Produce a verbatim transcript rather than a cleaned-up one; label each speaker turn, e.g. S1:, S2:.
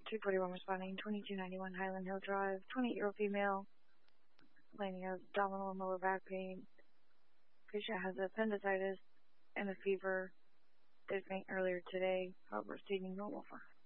S1: two forty-one responding, twenty-two ninety-one Highland Hill Drive, twenty-eight-year-old female, complaining of abdominal and lower back pain. Patient has appendicitis and a fever, did faint earlier today, however, stating normal for